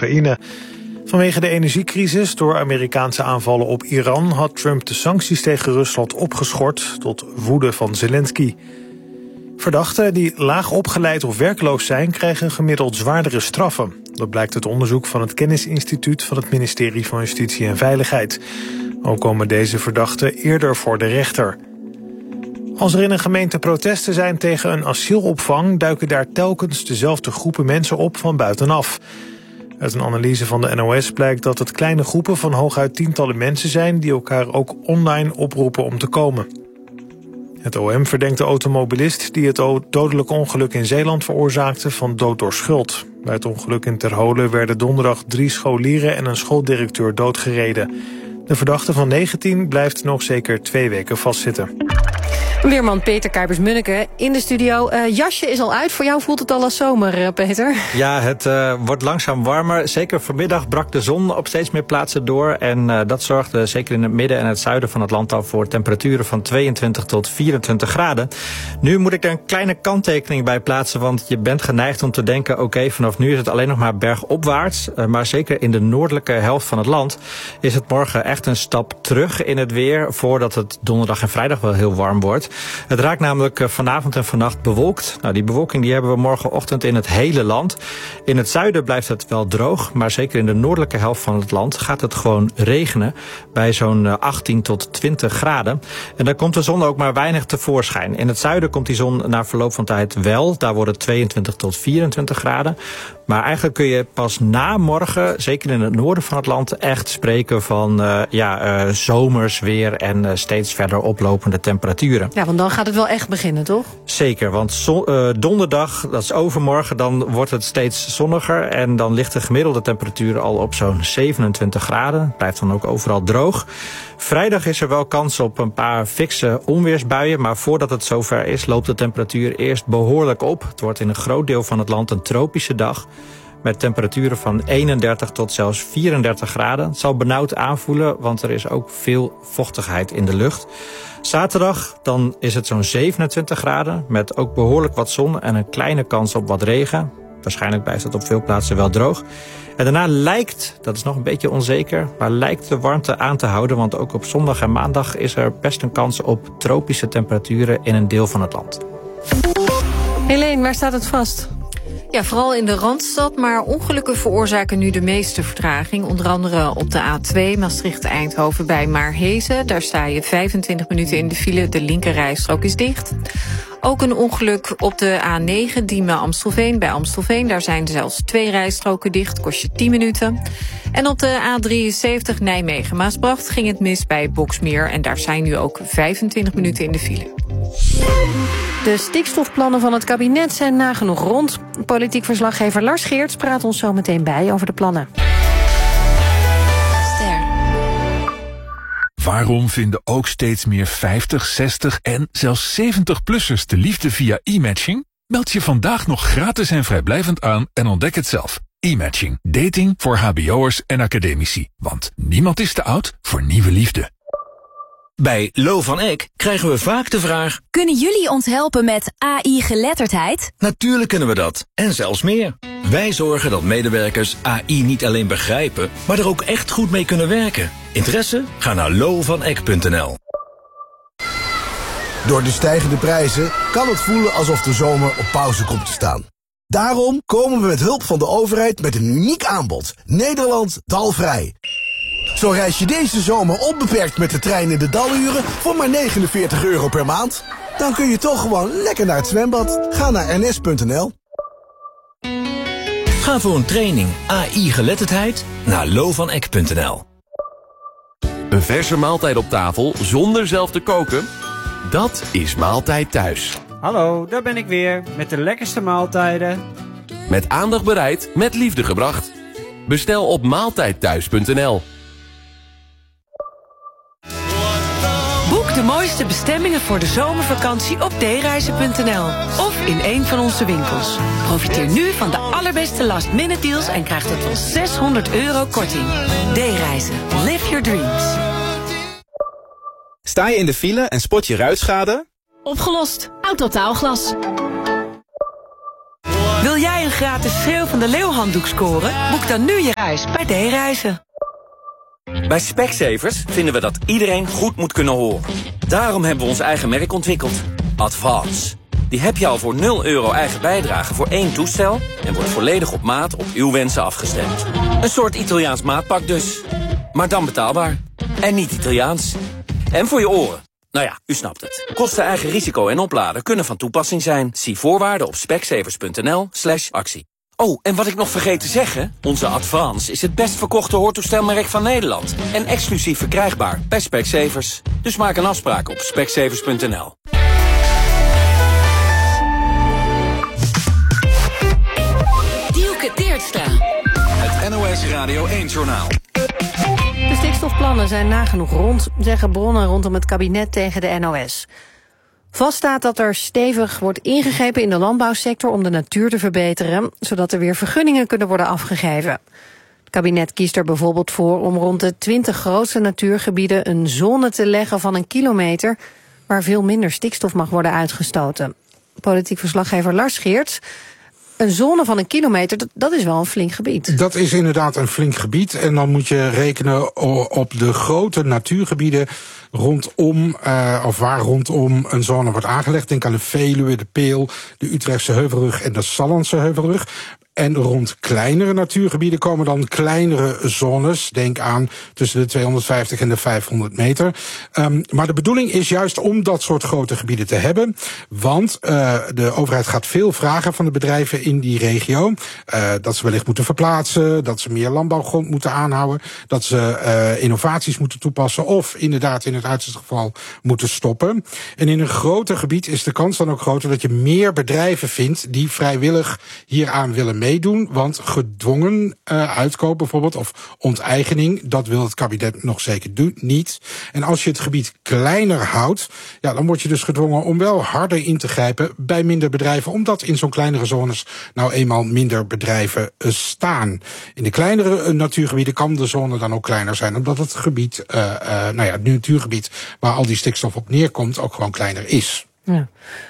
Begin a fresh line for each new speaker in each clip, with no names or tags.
Oekraïne. Vanwege de energiecrisis door Amerikaanse aanvallen op Iran had Trump de sancties tegen Rusland opgeschort tot woede van Zelensky. Verdachten die laag opgeleid of werkloos zijn krijgen gemiddeld zwaardere straffen. Dat blijkt uit onderzoek van het Kennisinstituut van het ministerie van Justitie en Veiligheid. Ook komen deze verdachten eerder voor de rechter. Als er in een gemeente protesten zijn tegen een asielopvang, duiken daar telkens dezelfde groepen mensen op van buitenaf. Uit een analyse van de NOS blijkt dat het kleine groepen van hooguit tientallen mensen zijn die elkaar ook online oproepen om te komen. Het OM verdenkt de automobilist die het dodelijke ongeluk in Zeeland veroorzaakte van dood door schuld. Bij het ongeluk in Terholen werden donderdag 3 scholieren en een schooldirecteur doodgereden. De verdachte van 19 blijft nog zeker 2 weken vastzitten.
Weerman Peter Kuipers-Munneke in de studio. Jasje is al uit. Voor jou voelt het al als zomer, Peter.
Ja, het wordt langzaam warmer. Zeker vanmiddag brak de zon op steeds meer plaatsen door. En dat zorgde zeker in het midden en het zuiden van het land al voor temperaturen van 22 tot 24 graden. Nu moet ik er een kleine kanttekening bij plaatsen. Want je bent geneigd om te denken, oké, vanaf nu is het alleen nog maar bergopwaarts. Maar zeker in de noordelijke helft van het land is het morgen echt een stap terug in het weer. Voordat het donderdag en vrijdag wel heel warm wordt. Het raakt namelijk vanavond en vannacht bewolkt. Nou, die bewolking die hebben we morgenochtend in het hele land. In het zuiden blijft het wel droog, maar zeker in de noordelijke helft van het land gaat het gewoon regenen bij zo'n 18 tot 20 graden. En dan komt de zon ook maar weinig tevoorschijn. In het zuiden komt die zon na verloop van tijd wel. Daar wordt het 22 tot 24 graden. Maar eigenlijk kun je pas na morgen, zeker in het noorden van het land, echt spreken van zomers weer en steeds verder oplopende temperaturen.
Ja, want dan gaat het wel echt beginnen, toch?
Zeker, want donderdag, dat is overmorgen, dan wordt het steeds zonniger. En dan ligt de gemiddelde temperatuur al op zo'n 27 graden. Blijft dan ook overal droog. Vrijdag is er wel kans op een paar fikse onweersbuien. Maar voordat het zover is, loopt de temperatuur eerst behoorlijk op. Het wordt in een groot deel van het land een tropische dag. Met temperaturen van 31 tot zelfs 34 graden. Het zal benauwd aanvoelen, want er is ook veel vochtigheid in de lucht. Zaterdag dan is het zo'n 27 graden, met ook behoorlijk wat zon en een kleine kans op wat regen. Waarschijnlijk blijft het op veel plaatsen wel droog. En daarna lijkt, dat is nog een beetje onzeker, maar lijkt de warmte aan te houden. Want ook op zondag en maandag is er best een kans op tropische temperaturen in een deel van het land.
Helene, waar staat het vast?
Ja, vooral in de Randstad, maar ongelukken veroorzaken nu de meeste vertraging. Onder andere op de A2 Maastricht-Eindhoven bij Maarhezen. Daar sta je 25 minuten in de file, de linkerrijstrook is dicht. Ook een ongeluk op de A9 Diemen-Amstelveen bij Amstelveen. Daar zijn zelfs 2 rijstroken dicht, kost je 10 minuten. En op de A73 Nijmegen-Maasbracht ging het mis bij Boksmeer. En daar zijn nu ook 25 minuten in de file.
De stikstofplannen van het kabinet zijn nagenoeg rond. Politiek verslaggever Lars Geerts praat ons zo meteen bij over de plannen.
Waarom vinden ook steeds meer 50, 60 en zelfs 70-plussers de liefde via e-matching? Meld je vandaag nog gratis en vrijblijvend aan en ontdek het zelf. E-matching. Dating voor hbo'ers en academici. Want niemand is te oud voor nieuwe liefde.
Bij Lo van Eck krijgen we vaak de vraag:
kunnen jullie ons helpen met AI-geletterdheid?
Natuurlijk kunnen we dat. En zelfs meer. Wij zorgen dat medewerkers AI niet alleen begrijpen, maar er ook echt goed mee kunnen werken. Interesse? Ga naar lovaneck.nl.
Door de stijgende prijzen kan het voelen alsof de zomer op pauze komt te staan. Daarom komen we met hulp van de overheid met een uniek aanbod. Nederland dalvrij. Zo reis je deze zomer onbeperkt met de trein in de daluren voor maar €49 per maand. Dan kun je toch gewoon lekker naar het zwembad. Ga naar ns.nl.
Ga voor een training AI-geletterdheid naar lovaneck.nl.
Een verse maaltijd op tafel zonder zelf te koken? Dat is Maaltijd Thuis.
Hallo, daar ben ik weer met de lekkerste maaltijden.
Met aandacht bereid, met liefde gebracht. Bestel op maaltijdthuis.nl.
Boek de mooiste bestemmingen voor de zomervakantie op dereizen.nl of in een van onze winkels. Profiteer nu van de allerbeste last-minute deals en krijg tot wel €600 korting. D-reizen. Live your dreams.
Sta je in de file en spot je ruitschade?
Opgelost. Autotaalglas.
Wil jij een gratis Schreeuw van de Leeuw handdoek scoren? Boek dan nu je reis bij D-Reizen.
Bij Specsavers vinden we dat iedereen goed moet kunnen horen. Daarom hebben we ons eigen merk ontwikkeld. Advance. Die heb je al voor €0 eigen bijdrage voor 1 toestel... en wordt volledig op maat op uw wensen afgestemd. Een soort Italiaans maatpak dus. Maar dan betaalbaar. En niet Italiaans. En voor je oren. Nou ja, u snapt het. Kosten, eigen risico en opladen kunnen van toepassing zijn. Zie voorwaarden op specsavers.nl/actie. Oh, en wat ik nog vergeet te zeggen... onze Advance is het best verkochte hoortoestelmerk van Nederland. En exclusief verkrijgbaar bij Specsavers. Dus maak een afspraak op specsavers.nl.
Dielke Teertstra.
Het NOS Radio 1-journaal.
De stikstofplannen zijn nagenoeg rond, zeggen bronnen rondom het kabinet tegen de NOS. Vast staat dat er stevig wordt ingegrepen in de landbouwsector om de natuur te verbeteren, zodat er weer vergunningen kunnen worden afgegeven. Het kabinet kiest er bijvoorbeeld voor om rond de 20 grootste natuurgebieden een zone te leggen van 1 kilometer waar veel minder stikstof mag worden uitgestoten. Politiek verslaggever Lars Geerts. Een zone van 1 kilometer, dat is wel een flink gebied.
Dat is inderdaad een flink gebied. En dan moet je rekenen op de grote natuurgebieden rondom, of waar rondom een zone wordt aangelegd. Denk aan de Veluwe, de Peel, de Utrechtse Heuvelrug en de Sallandse Heuvelrug. En rond kleinere natuurgebieden komen dan kleinere zones. Denk aan tussen de 250 en de 500 meter. Maar de bedoeling is juist om dat soort grote gebieden te hebben. Want de overheid gaat veel vragen van de bedrijven in die regio. Dat ze wellicht moeten verplaatsen, dat ze meer landbouwgrond moeten aanhouden, dat ze innovaties moeten toepassen of inderdaad in het uiterste geval moeten stoppen. En in een groter gebied is de kans dan ook groter dat je meer bedrijven vindt die vrijwillig hieraan willen meedoen, want gedwongen uitkoop bijvoorbeeld, of onteigening, dat wil het kabinet nog zeker niet. En als je het gebied kleiner houdt, ja, dan word je dus gedwongen om wel harder in te grijpen bij minder bedrijven, omdat in zo'n kleinere zones nou eenmaal minder bedrijven staan. In de kleinere natuurgebieden kan de zone dan ook kleiner zijn, omdat het gebied, het natuurgebied waar al die stikstof op neerkomt, ook gewoon kleiner is.
Ja.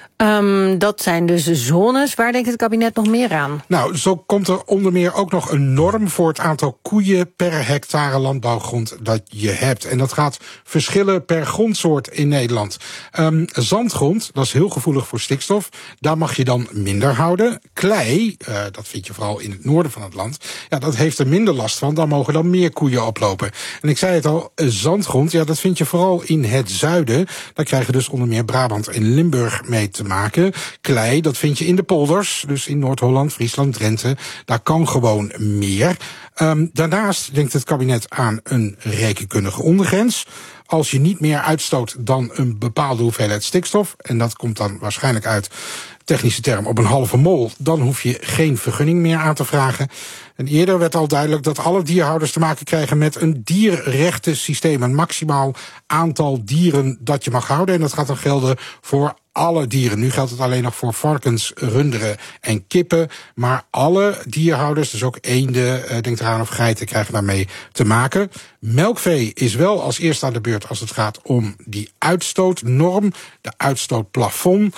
Dat zijn dus zones. Waar denkt het kabinet nog meer aan?
Nou, zo komt er onder meer ook nog een norm voor het aantal koeien per hectare landbouwgrond dat je hebt. En dat gaat verschillen per grondsoort in Nederland. Zandgrond, dat is heel gevoelig voor stikstof. Daar mag je dan minder houden. Klei, dat vind je vooral in het noorden van het land. Ja, dat heeft er minder last van. Daar mogen dan meer koeien oplopen. En ik zei het al, zandgrond, ja, dat vind je vooral in het zuiden. Daar krijgen dus onder meer Brabant en Limburg mee te maken. Klei, dat vind je in de polders, dus in Noord-Holland, Friesland, Drenthe. Daar kan gewoon meer. Daarnaast denkt het kabinet aan een rekenkundige ondergrens. Als je niet meer uitstoot dan een bepaalde hoeveelheid stikstof, en dat komt dan waarschijnlijk uit, technische term, op 0,5 mol, dan hoef je geen vergunning meer aan te vragen. En eerder werd al duidelijk dat alle dierhouders te maken krijgen met een dierrechtensysteem. Een maximaal aantal dieren dat je mag houden. En dat gaat dan gelden voor alle dieren. Nu geldt het alleen nog voor varkens, runderen en kippen. Maar alle dierhouders, dus ook eenden, denk eraan, of geiten, krijgen daarmee te maken. Melkvee is wel als eerste aan de beurt als het gaat om die uitstootnorm, de uitstootplafond.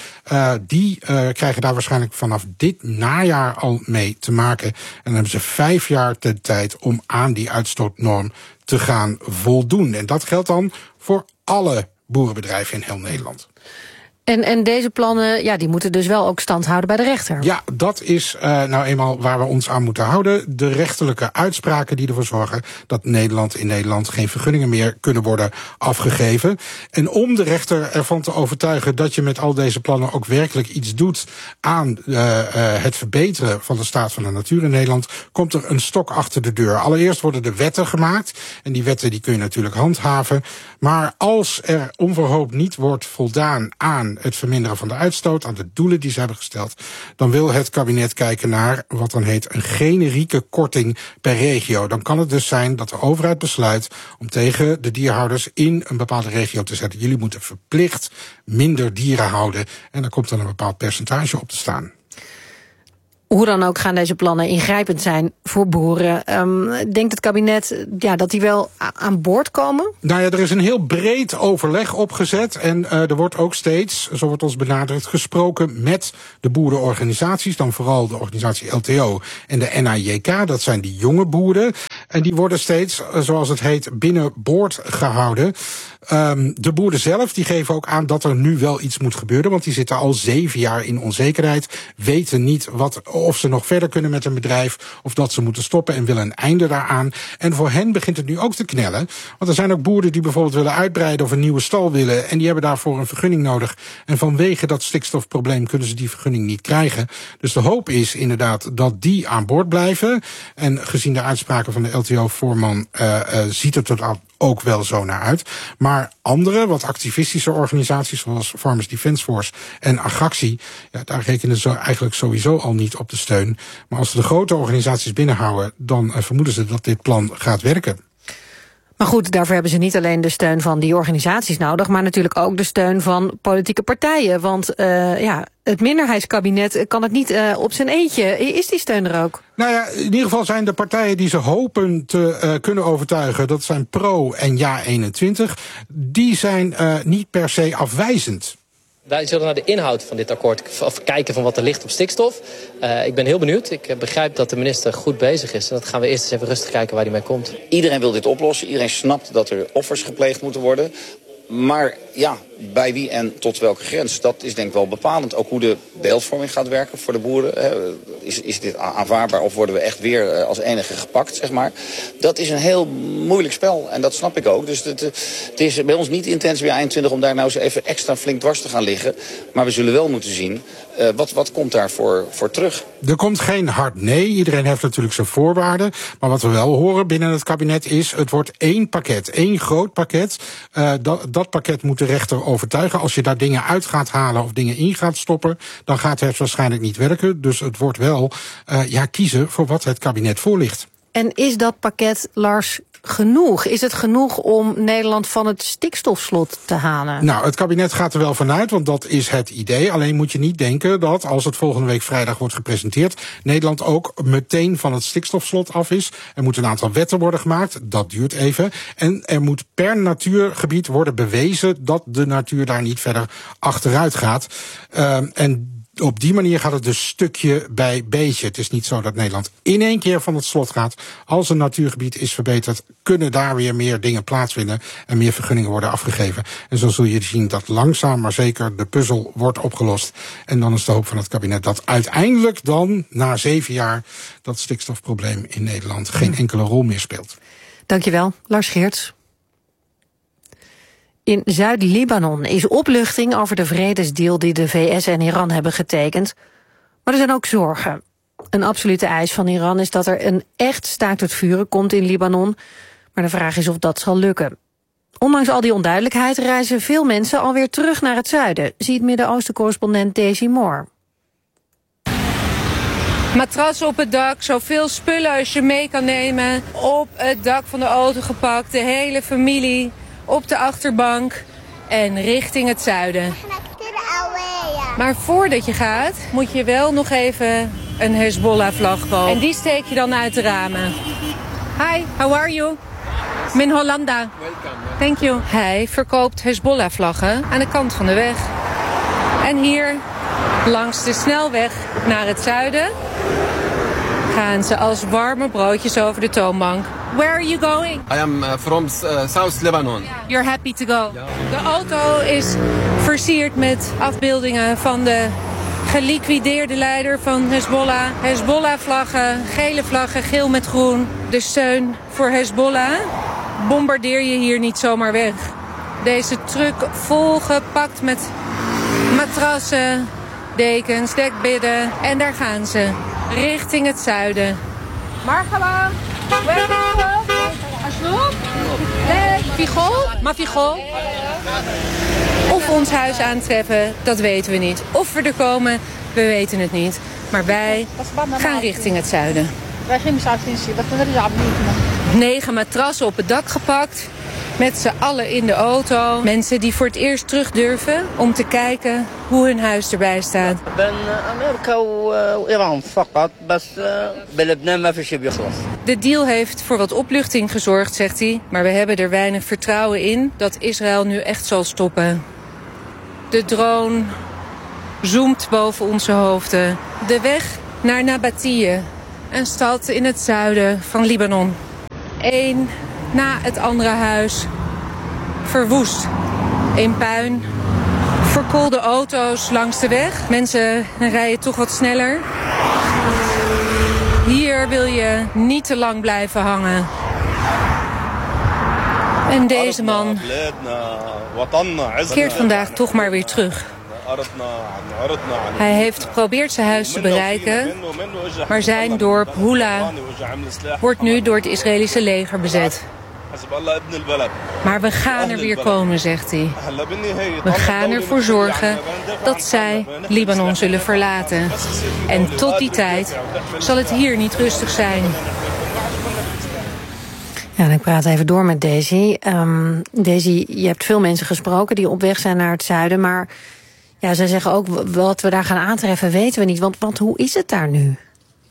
Die krijgen daar waarschijnlijk vanaf dit najaar al mee te maken. En dan hebben ze 5 jaar de tijd om aan die uitstootnorm te gaan voldoen. En dat geldt dan voor alle boerenbedrijven in heel Nederland.
En deze plannen, ja, die moeten dus wel ook stand houden bij de rechter.
Ja, dat is nou eenmaal waar we ons aan moeten houden. De rechterlijke uitspraken die ervoor zorgen dat in Nederland geen vergunningen meer kunnen worden afgegeven. En om de rechter ervan te overtuigen dat je met al deze plannen ook werkelijk iets doet aan het verbeteren van de staat van de natuur in Nederland, komt er een stok achter de deur. Allereerst worden de wetten gemaakt. En die wetten die kun je natuurlijk handhaven. Maar als er onverhoopt niet wordt voldaan aan het verminderen van de uitstoot, aan de doelen die ze hebben gesteld, dan wil het kabinet kijken naar wat dan heet een generieke korting per regio. Dan kan het dus zijn dat de overheid besluit om tegen de dierhouders in een bepaalde regio te zetten: jullie moeten verplicht minder dieren houden. En daar komt dan een bepaald percentage op te staan.
Hoe dan ook gaan deze plannen ingrijpend zijn voor boeren. Denkt het kabinet dat die wel aan boord komen?
Nou ja, er is een heel breed overleg opgezet. En er wordt ook steeds, zo wordt ons benadrukt, gesproken met de boerenorganisaties. Dan vooral de organisatie LTO en de NAJK. Dat zijn die jonge boeren. En die worden steeds, zoals het heet, binnenboord gehouden. De boeren zelf die geven ook aan dat er nu wel iets moet gebeuren. Want die zitten al 7 jaar in onzekerheid. Weten niet of ze nog verder kunnen met een bedrijf. Of dat ze moeten stoppen en willen een einde daaraan. En voor hen begint het nu ook te knellen. Want er zijn ook boeren die bijvoorbeeld willen uitbreiden of een nieuwe stal willen. En die hebben daarvoor een vergunning nodig. En vanwege dat stikstofprobleem kunnen ze die vergunning niet krijgen. Dus de hoop is inderdaad dat die aan boord blijven. En gezien de uitspraken van de LTO-voorman ziet het er ook wel zo naar uit. Maar andere, wat activistische organisaties zoals Farmers Defence Force en Agractie, daar rekenen ze eigenlijk sowieso al niet op de steun. Maar als ze de grote organisaties binnenhouden, dan vermoeden ze dat dit plan gaat werken.
Maar goed, daarvoor hebben ze niet alleen de steun van die organisaties nodig, maar natuurlijk ook de steun van politieke partijen. Want het minderheidskabinet kan het niet op zijn eentje. Is die steun er ook? Nou ja, in ieder geval zijn de partijen die ze hopen te kunnen overtuigen, dat zijn Pro en Ja21, die zijn niet per se afwijzend.
Wij zullen naar de inhoud van dit akkoord kijken van wat er ligt op stikstof. Ik ben heel benieuwd. Ik begrijp dat de minister goed bezig is. En dat gaan we eerst eens even rustig kijken waar hij mee komt.
Iedereen wil dit oplossen. Iedereen snapt dat er offers gepleegd moeten worden. Maar ja, bij wie en tot welke grens? Dat is denk ik wel bepalend. Ook hoe de beeldvorming gaat werken voor de boeren. Is dit aanvaardbaar of worden we echt weer als enige gepakt, zeg maar. Dat is een heel moeilijk spel en dat snap ik ook. Dus het is bij ons niet de intentie bij 21 om daar nou eens even extra flink dwars te gaan liggen. Maar we zullen wel moeten zien, wat komt daar voor terug?
Er komt geen hard nee. Iedereen heeft natuurlijk zijn voorwaarden. Maar wat we wel horen binnen het kabinet is, het wordt 1 pakket, 1 groot pakket. Dat pakket moet de rechter overtuigen. Als je daar dingen uit gaat halen of dingen in gaat stoppen, dan gaat het waarschijnlijk niet werken. Dus het wordt wel kiezen voor wat het kabinet voorligt.
En is dat pakket, Lars, genoeg? Is het genoeg om Nederland van het stikstofslot te halen?
Nou, het kabinet gaat er wel vanuit, want dat is het idee. Alleen moet je niet denken dat, als het volgende week vrijdag wordt gepresenteerd, Nederland ook meteen van het stikstofslot af is. Er moeten een aantal wetten worden gemaakt, dat duurt even. En er moet per natuurgebied worden bewezen dat de natuur daar niet verder achteruit gaat. En op die manier gaat het dus stukje bij beetje. Het is niet zo dat Nederland in 1 keer van het slot gaat. Als een natuurgebied is verbeterd, kunnen daar weer meer dingen plaatsvinden en meer vergunningen worden afgegeven. En zo zul je zien dat langzaam maar zeker de puzzel wordt opgelost. En dan is de hoop van het kabinet dat uiteindelijk dan, na 7 jaar, dat stikstofprobleem in Nederland geen enkele rol meer speelt.
Dankjewel, Lars Geerts. In Zuid-Libanon is opluchting over de vredesdeal die de VS en Iran hebben getekend. Maar er zijn ook zorgen. Een absolute eis van Iran is dat er een echt staakt het vuren komt in Libanon. Maar de vraag is of dat zal lukken. Ondanks al die onduidelijkheid reizen veel mensen alweer terug naar het zuiden, ziet Midden-Oosten-correspondent Daisy Moore.
Matrassen op het dak, zoveel spullen als je mee kan nemen. Op het dak van de auto gepakt, de hele familie op de achterbank en richting het zuiden. Maar voordat je gaat, moet je wel nog even een Hezbollah-vlag kopen. En die steek je dan uit de ramen. Hi, how are you? Min Hollanda. Thank you. Hij verkoopt Hezbollah-vlaggen aan de kant van de weg. En hier, langs de snelweg naar het zuiden, gaan ze als warme broodjes over de toonbank. Where are you going?
I am from South Lebanon.
You're happy to go. Yeah. De auto is versierd met afbeeldingen van de geliquideerde leider van Hezbollah. Hezbollah-vlaggen, gele vlaggen, geel met groen. De steun voor Hezbollah bombardeer je hier niet zomaar weg. Deze truck volgepakt met matrassen, dekens, dekbedden. En daar gaan ze, richting het zuiden. Marhaba. Mafigol? Of we ons huis aantreffen, dat weten we niet. Of we er komen, we weten het niet. Maar wij gaan richting het zuiden. 9 matrassen op het dak gepakt. Met z'n allen in de auto. Mensen die voor het eerst terug durven om te kijken hoe hun huis erbij staat. De deal heeft voor wat opluchting gezorgd, zegt hij. Maar we hebben er weinig vertrouwen in dat Israël nu echt zal stoppen. De drone zoomt boven onze hoofden. De weg naar Nabatie, een stad in het zuiden van Libanon. Eén na het andere huis verwoest. In puin. Verkoolde auto's langs de weg. Mensen rijden toch wat sneller. Hier wil je niet te lang blijven hangen. En deze man keert vandaag toch maar weer terug. Hij heeft geprobeerd zijn huis te bereiken, maar zijn dorp Hula wordt nu door het Israëlische leger bezet. Maar we gaan er weer komen, zegt hij. We gaan ervoor zorgen dat zij Libanon zullen verlaten. En tot die tijd zal het hier niet rustig zijn.
Ja, en ik praat even door met Daisy. Daisy, je hebt veel mensen gesproken die op weg zijn naar het zuiden, maar ja, zij zeggen ook wat we daar gaan aantreffen weten we niet. Want hoe is het daar nu?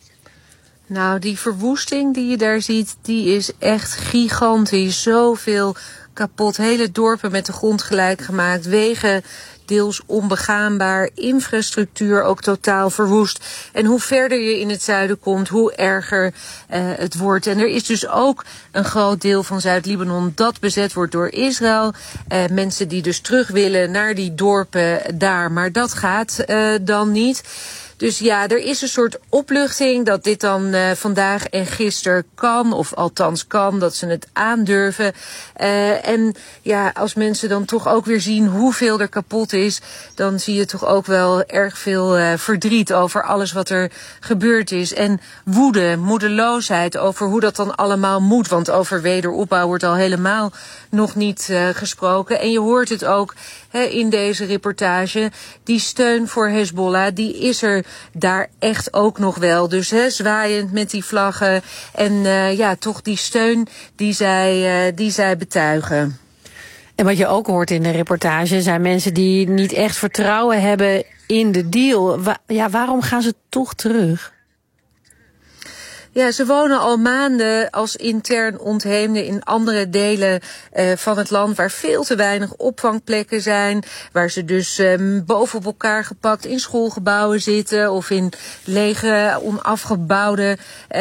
Nou, die verwoesting die je daar ziet, die is echt gigantisch. Zoveel kapot. Hele dorpen met de grond gelijk gemaakt. Wegen deels onbegaanbaar. Infrastructuur ook totaal verwoest. En hoe verder je in het zuiden komt, hoe erger het wordt. En er is dus ook een groot deel van Zuid-Libanon dat bezet wordt door Israël. Mensen die dus terug willen naar die dorpen daar. Maar dat gaat dan niet. Dus ja, er is een soort opluchting dat dit dan vandaag en gisteren kan, of althans kan, dat ze het aandurven. En ja, als mensen dan toch ook weer zien hoeveel er kapot is, dan zie je toch ook wel erg veel verdriet over alles wat er gebeurd is. En woede, moedeloosheid over hoe dat dan allemaal moet, want over wederopbouw wordt al helemaal nog niet gesproken. En je hoort het ook in deze reportage. Die steun voor Hezbollah, die is er daar echt ook nog wel. Dus zwaaiend met die vlaggen. En ja, toch die steun die zij betuigen.
En wat je ook hoort in de reportage zijn mensen die niet echt vertrouwen hebben in de deal. Waarom gaan ze toch terug?
Ja, ze wonen al maanden als intern ontheemden in andere delen van het land waar veel te weinig opvangplekken zijn. Waar ze dus boven op elkaar gepakt in schoolgebouwen zitten of in lege, onafgebouwde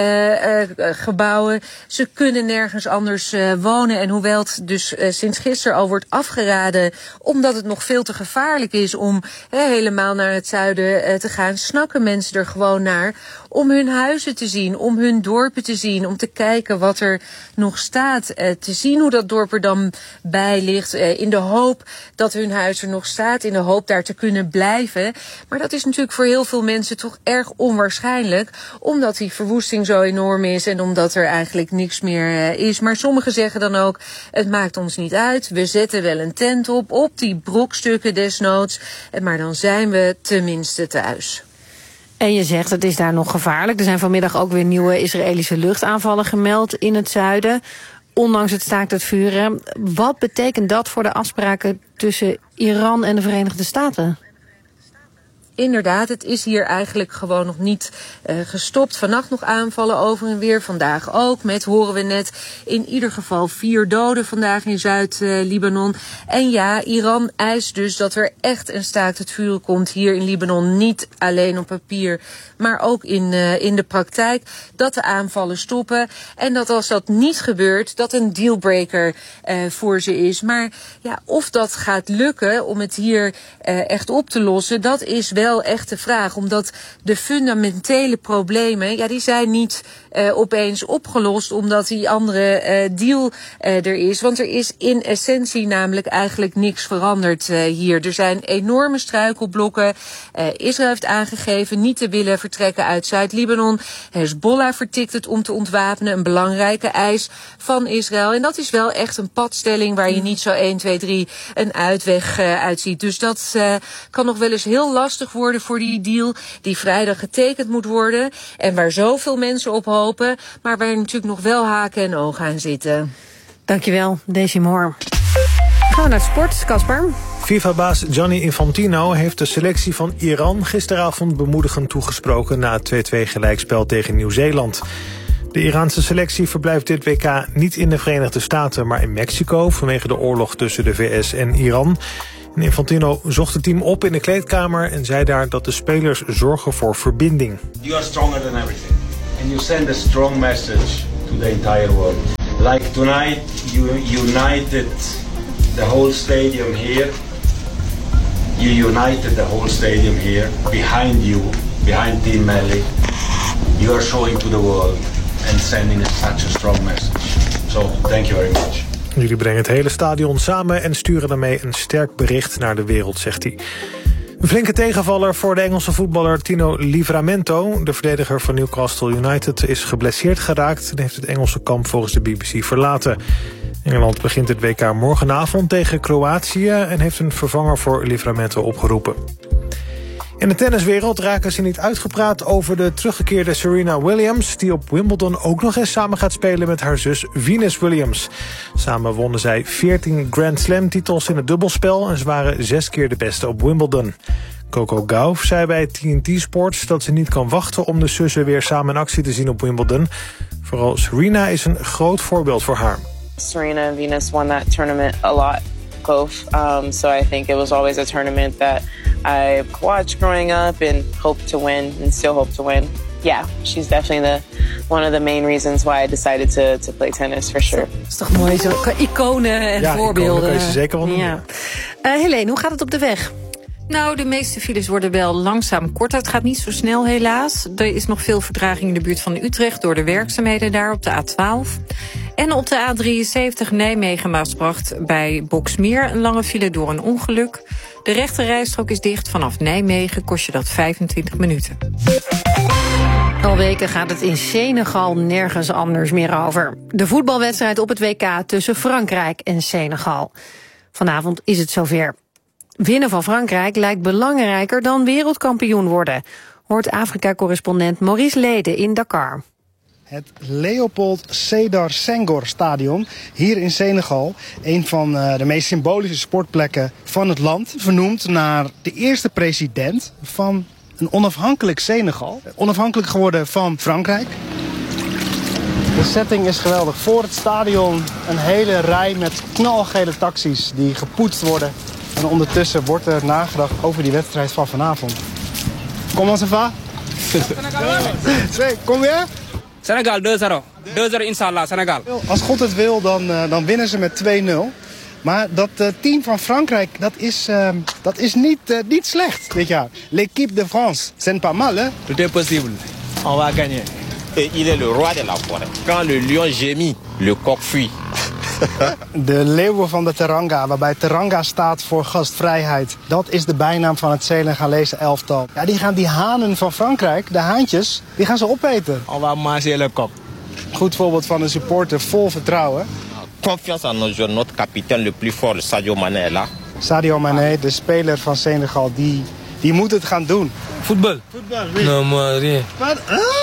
gebouwen. Ze kunnen nergens anders wonen. En hoewel het dus sinds gisteren al wordt afgeraden, omdat het nog veel te gevaarlijk is om helemaal naar het zuiden te gaan, snakken mensen er gewoon naar om hun huizen te zien, om hun dorpen te zien, om te kijken wat er nog staat, te zien hoe dat dorp er dan bij ligt, in de hoop dat hun huis er nog staat, in de hoop daar te kunnen blijven. Maar dat is natuurlijk voor heel veel mensen toch erg onwaarschijnlijk, omdat die verwoesting zo enorm is en omdat er eigenlijk niks meer is. Maar sommigen zeggen dan ook, het maakt ons niet uit, we zetten wel een tent op die brokstukken desnoods, maar dan zijn we tenminste thuis.
En je zegt, het is daar nog gevaarlijk. Er zijn vanmiddag ook weer nieuwe Israëlische luchtaanvallen gemeld in het zuiden, ondanks het staakt het vuren. Wat betekent dat voor de afspraken tussen Iran en de Verenigde Staten?
Inderdaad, het is hier eigenlijk gewoon nog niet gestopt. Vannacht nog aanvallen over en weer, vandaag ook. Met, horen we net, in ieder geval 4 doden vandaag in Zuid-Libanon. En ja, Iran eist dus dat er echt een staakt het vuren komt hier in Libanon. Niet alleen op papier, maar ook in de praktijk. Dat de aanvallen stoppen. En dat als dat niet gebeurt, dat een dealbreaker voor ze is. Maar ja, of dat gaat lukken om het hier echt op te lossen, dat is wel echt de vraag, omdat de fundamentele problemen, ja, die zijn niet opeens opgelost omdat die andere deal er is. Want er is in essentie namelijk eigenlijk niks veranderd hier. Er zijn enorme struikelblokken. Israël heeft aangegeven niet te willen vertrekken uit Zuid-Libanon. Hezbollah vertikt het om te ontwapenen, een belangrijke eis van Israël. En dat is wel echt een padstelling waar je niet zo 1, 2, 3 een uitweg uitziet. Dus dat kan nog wel eens heel lastig worden voor die deal die vrijdag getekend moet worden. En waar zoveel mensen op hopen, maar waar natuurlijk nog wel haken en ogen aan zitten.
Dankjewel, Daisy Moore. Gaan we naar het sport, Casper.
FIFA-baas Gianni Infantino heeft de selectie van Iran gisteravond bemoedigend toegesproken na het 2-2 gelijkspel tegen Nieuw-Zeeland. De Iraanse selectie verblijft dit WK niet in de Verenigde Staten, maar in Mexico vanwege de oorlog tussen de VS en Iran. En Infantino zocht het team op in de kleedkamer en zei daar dat de spelers zorgen voor verbinding.
You are stronger than everything and you send a strong message to the entire world. Like tonight you united the whole stadium here. You united the whole stadium here behind you, behind Team Melli. You are showing to the world and sending such a strong message. So thank you very much.
Jullie brengen het hele stadion samen en sturen daarmee een sterk bericht naar de wereld, zegt hij. Een flinke tegenvaller voor de Engelse voetballer Tino Livramento. De verdediger van Newcastle United is geblesseerd geraakt en heeft het Engelse kamp volgens de BBC verlaten. Engeland begint het WK morgenavond tegen Kroatië en heeft een vervanger voor Livramento opgeroepen. In de tenniswereld raken ze niet uitgepraat over de teruggekeerde Serena Williams, die op Wimbledon ook nog eens samen gaat spelen met haar zus Venus Williams. Samen wonnen zij 14 Grand Slam titels in het dubbelspel en ze waren 6 keer de beste op Wimbledon. Coco Gauff zei bij TNT Sports dat ze niet kan wachten om de zussen weer samen in actie te zien op Wimbledon. Vooral Serena is een groot voorbeeld voor haar.
Serena and Venus won that tournament a lot, both. So I think it was always a tournament that I watched growing up and hoped to win and still hope to win. Yeah, she's definitely one of the main reasons why I decided to play tennis, for sure.
Dat is toch mooi, zo iconen en voorbeelden.
Ja, iconen zeker wel doen.
Ja. Helene, hoe gaat het op de weg?
Nou, de meeste files worden wel langzaam korter. Het gaat niet zo snel helaas. Er is nog veel vertraging in de buurt van Utrecht door de werkzaamheden daar op de A12. En op de A73 Nijmegen-Maasbracht bij Boksmeer een lange file door een ongeluk. De rechte rijstrook is dicht. Vanaf Nijmegen kost je dat 25 minuten.
Al weken gaat het in Senegal nergens anders meer over. De voetbalwedstrijd op het WK tussen Frankrijk en Senegal. Vanavond is het zover. Winnen van Frankrijk lijkt belangrijker dan wereldkampioen worden, hoort Afrika-correspondent Maurice Lede in Dakar.
Het Leopold Sédar Senghor Stadion hier in Senegal. Een van de meest symbolische sportplekken van het land. Vernoemd naar de eerste president van een onafhankelijk Senegal. Onafhankelijk geworden van Frankrijk. De setting is geweldig. Voor het stadion een hele rij met knalgele taxis die gepoetst worden. En ondertussen wordt er nagedacht over die wedstrijd van vanavond. Comment ça va? Kom weer?
Senegal 2-0. 2-0 inshallah, Senegal.
Als God het wil, dan winnen ze met 2-0. Maar dat team van Frankrijk, dat is niet slecht dit jaar. L'équipe de France, c'est pas mal, hè?
Tout est possible. On va gagner.
Et il est le roi de la forêt. Quand le lion gémit, le coq fuit.
De leeuwen van de Teranga, waarbij Teranga staat voor gastvrijheid. Dat is de bijnaam van het Senegalese elftal. Ja, die gaan die hanen van Frankrijk, de haantjes, die gaan ze opeten.
On va manger le coq.
Goed voorbeeld van een supporter vol vertrouwen.
Confiance en nos joueurs, notre capitaine le plus fort, Sadio Mané est là.
Sadio Mané, de speler van Senegal, die moet het gaan doen.
Voetbal? Non, moi rien.
Wat?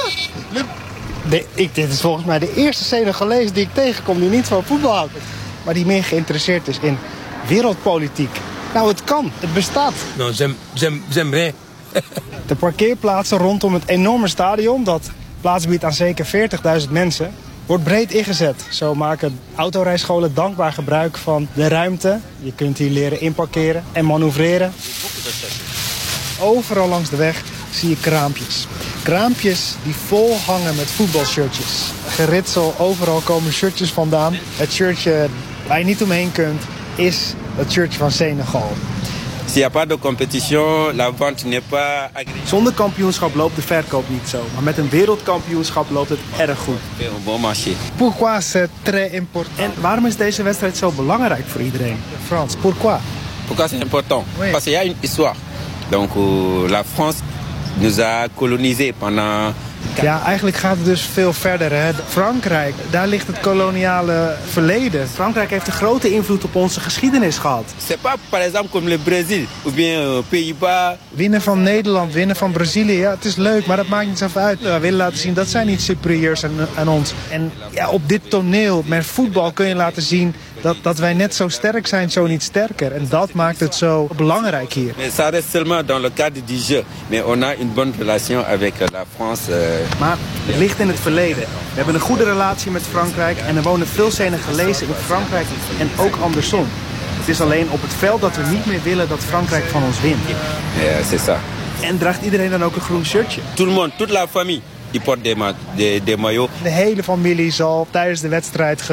Dit is volgens mij de eerste Senegalees die ik tegenkom die niet van voetbal houdt. Maar die meer geïnteresseerd is in wereldpolitiek. Nou, het kan. Het bestaat.
Non, j'aime rien.
De parkeerplaatsen rondom het enorme stadion, dat plaats biedt aan zeker 40.000 mensen, wordt breed ingezet. Zo maken autorijscholen dankbaar gebruik van de ruimte. Je kunt hier leren inparkeren en manoeuvreren. Overal langs de weg zie je kraampjes. Kraampjes die vol hangen met voetbalshirtjes. Geritsel, overal komen shirtjes vandaan. Het shirtje waar je niet omheen kunt is het shirtje van Senegal.
S'il n'y a pas de compétition, la vente n'est pas agréable.
Zonder kampioenschap loopt de verkoop niet zo. Maar met een wereldkampioenschap loopt het erg goed.
Bon marché.
Pourquoi c'est très important? En waarom is deze wedstrijd zo belangrijk voor iedereen? Frans, pourquoi?
Pourquoi c'est important? Oui. Parce qu'il y a une histoire. Donc la France nous a colonisés pendant
Ja, eigenlijk gaat het dus veel verder. Hè. Frankrijk, daar ligt het koloniale verleden. Frankrijk heeft een grote invloed op onze geschiedenis gehad.
C'est pas par exemple comme le Brésil ou bien Pays-Bas.
Winnen van Nederland, winnen van Brazilië, ja, het is leuk, maar dat maakt niet zoveel uit. We willen laten zien dat zij niet superieurs aan ons. En ja, op dit toneel, met voetbal, kun je laten zien dat wij net zo sterk zijn, zo niet sterker. En dat maakt het zo belangrijk hier.
Mais ça reste seulement dans le cadre du jeu. Mais on a une bonne relation avec la France.
Maar het ligt in het verleden. We hebben een goede relatie met Frankrijk en er wonen veel Senegalezen in Frankrijk en ook andersom. Het is alleen op het veld dat we niet meer willen dat Frankrijk van ons wint.
Ja, c'est ça.
En draagt iedereen dan ook een groen shirtje?
Tout le monde, toute la famille, die porte des maillots.
De hele familie zal tijdens de wedstrijd